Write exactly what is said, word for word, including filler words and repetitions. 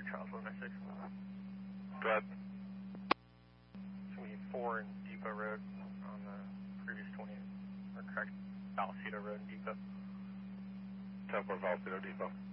for Charles one nine six. Go ahead. It's going to be four in Depot Road on the previous twenty, or correct, Vallecito Road in Depot. ten four Vallecito Depot.